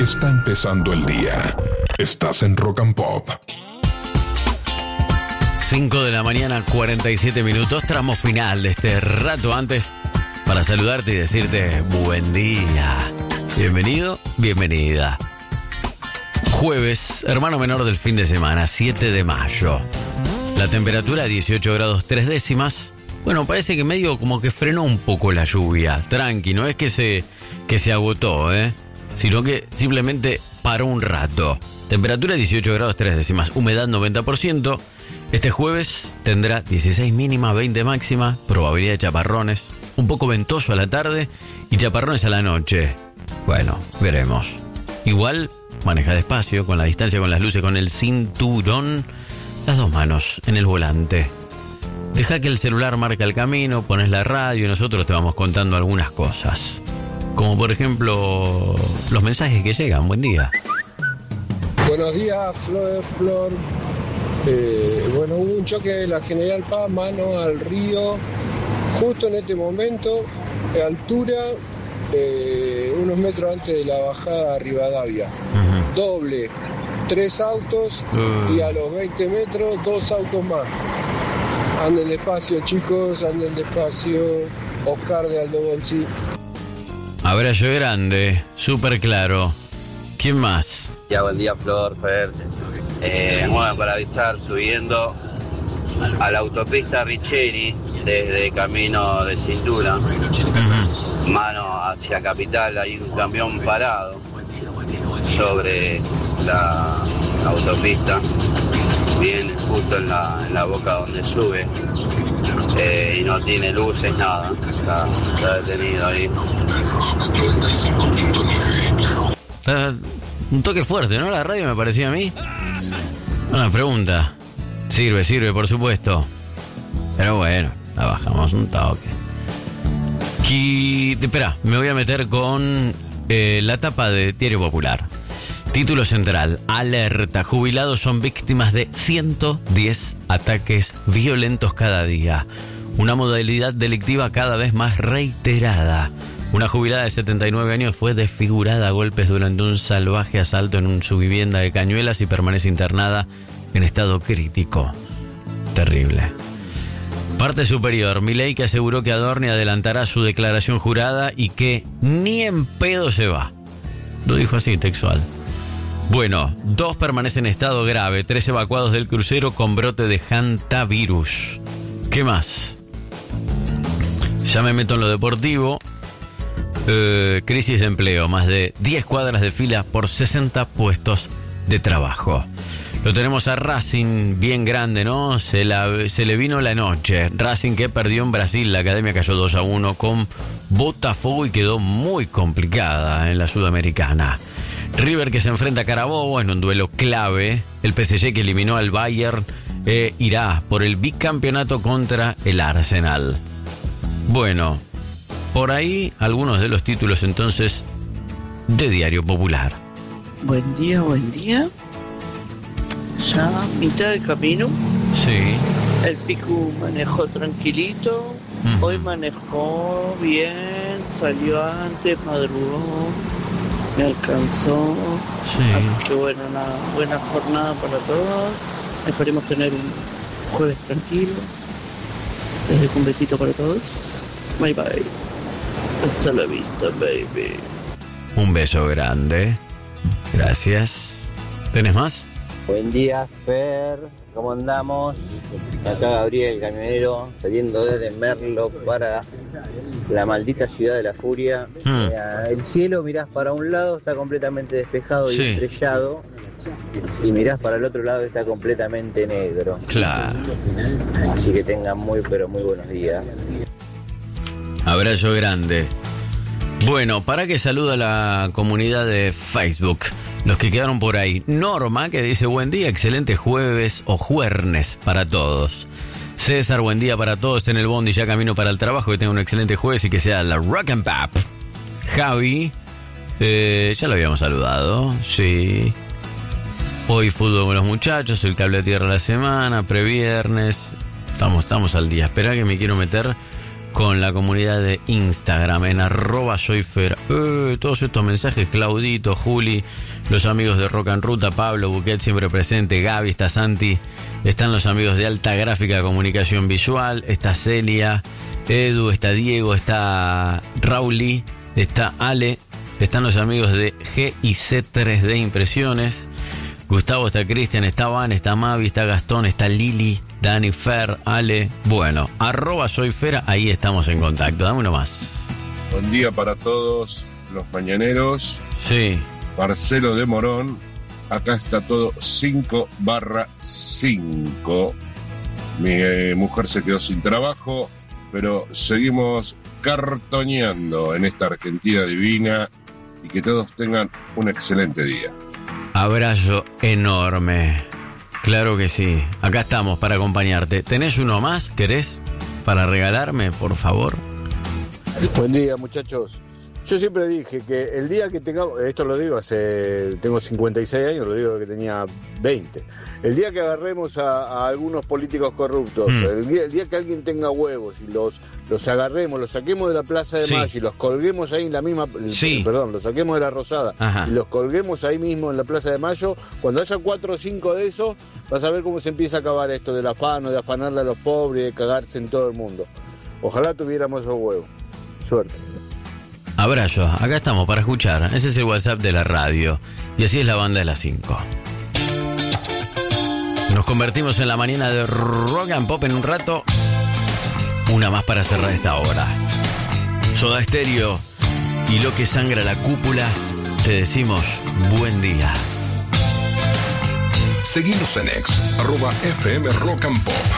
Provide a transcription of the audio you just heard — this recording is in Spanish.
está empezando el día. Estás en Rock and Pop. 5 de la mañana, 47 minutos, tramo final de este rato antes para saludarte y decirte buen día. Bienvenido, bienvenida. Jueves, hermano menor del fin de semana, 7 de mayo. La temperatura 18 grados 3 décimas. Bueno, parece que medio como que frenó un poco la lluvia. Tranqui, no es que se agotó, sino que simplemente paró un rato. Temperatura 18 grados 3 décimas, humedad 90%. Este jueves tendrá 16 mínima, 20 máxima, probabilidad de chaparrones, un poco ventoso a la tarde y chaparrones a la noche. Bueno, veremos. Igual, maneja despacio, con la distancia, con las luces, con el cinturón, las dos manos en el volante. Deja que el celular marque el camino, pones la radio y nosotros te vamos contando algunas cosas. Como por ejemplo, los mensajes que llegan. Buen día. Buenos días, Flor. Bueno, hubo un choque de la General Paz, mano al río, justo en este momento, de altura, unos metros antes de la bajada a Rivadavia. Uh-huh. Doble, 3 autos y a los 20 metros 2 autos más. Anden despacio, chicos, anden despacio. Oscar de Aldo Bonzi. Abrazo grande, súper claro. ¿Quién más? Ya, buen día, Flor, Fer. Bueno, para avisar, subiendo a la autopista Richeri desde camino de Cintura, mano hacia Capital, hay un camión parado sobre la autopista, viene justo en la boca donde sube, y no tiene luces, nada, está detenido ahí. Un toque fuerte, ¿no? La radio me parecía a mí. Una pregunta. Sirve, por supuesto. Pero bueno, la bajamos un toque. Espera, me voy a meter con la tapa de Diario Popular. Título central: alerta, jubilados son víctimas de 110 ataques violentos cada día. Una modalidad delictiva cada vez más reiterada. Una jubilada de 79 años fue desfigurada a golpes durante un salvaje asalto en su vivienda de Cañuelas y permanece internada en estado crítico. Terrible. Parte superior: Milei, que aseguró que Adorni adelantará su declaración jurada y que ni en pedo se va. Lo dijo así, textual. Bueno, 2 permanecen en estado grave, 3 evacuados del crucero con brote de hantavirus. ¿Qué más? Ya me meto en lo deportivo. Crisis de empleo, más de 10 cuadras de fila por 60 puestos de trabajo. Lo tenemos a Racing bien grande, ¿no? Se le vino la noche. Racing, que perdió en Brasil, la academia cayó 2-1 con Botafogo y quedó muy complicada en la Sudamericana. River, que se enfrenta a Carabobo en un duelo clave. El PSG, que eliminó al Bayern, irá por el bicampeonato contra el Arsenal. Bueno, por ahí algunos de los títulos entonces de Diario Popular. Buen día. Ya mitad del camino. Sí. El Picu manejó tranquilito. Hoy manejó bien, salió antes, madrugó, me alcanzó. Sí. Así que bueno, una buena jornada para todos. Esperemos tener un jueves tranquilo. Les dejo un besito para todos. Bye bye. Hasta la vista, baby. Un beso grande. Gracias. ¿Tenés más? Buen día, Fer. ¿Cómo andamos? Acá Gabriel, camionero, saliendo desde Merlo para la maldita ciudad de la furia. El cielo, mirás para un lado, está completamente despejado y estrellado. Y mirás para el otro lado, está completamente negro. Claro. Así que tengan muy, pero muy buenos días. Abrazo grande. Bueno, para que saluda a la comunidad de Facebook, los que quedaron por ahí. Norma, que dice buen día, excelente jueves o juernes para todos. César, buen día para todos en el bondi, ya camino para el trabajo, que tenga un excelente jueves y que sea la Rock and Pop. Javi, ya lo habíamos saludado, sí. Hoy fútbol con los muchachos, el cable a tierra de la semana, previernes. Estamos al día. Espera que me quiero meter con la comunidad de Instagram en @soyfer. Todos estos mensajes, Claudito, Juli, los amigos de Rock and Ruta, Pablo, Buquet siempre presente, Gaby, está Santi, están los amigos de Alta Gráfica Comunicación Visual, está Celia, Edu, está Diego, está Rauli, está Ale, están los amigos de GIC 3D Impresiones, Gustavo, está Cristian, está Van, está Mavi, está Gastón, está Lili, Dani, Fer, Ale. Bueno, @soyfer, ahí estamos en contacto. Dame uno más. Buen día para todos los mañaneros. Sí. Marcelo de Morón. Acá está todo 5/5. Mi mujer se quedó sin trabajo, pero seguimos cartoneando en esta Argentina divina y que todos tengan un excelente día. Abrazo enorme. Claro que sí. Acá estamos para acompañarte. ¿Tenés uno más? ¿Querés? Para regalarme, por favor. Buen día, muchachos. Yo siempre dije que el día que tengamos, esto lo digo tengo 56 años, lo digo que tenía 20. El día que agarremos a algunos políticos corruptos, el día que alguien tenga huevos y los agarremos, los saquemos de la Plaza de Mayo y los colguemos ahí en la misma, los saquemos de la Rosada. Ajá. Y los colguemos ahí mismo en la Plaza de Mayo, cuando haya 4 o 5 de esos, vas a ver cómo se empieza a acabar esto del afano, de afanarle a los pobres, de cagarse en todo el mundo. Ojalá tuviéramos esos huevos. Suerte. Abrazo, acá estamos para escuchar. Ese es el WhatsApp de la radio. Y así es la banda de las 5. Nos convertimos en la mañana de Rock and Pop en un rato. Una más para cerrar esta hora. Soda Stereo y Lo que sangra la cúpula. Te decimos buen día. Seguimos en X, @FM Rock and Pop.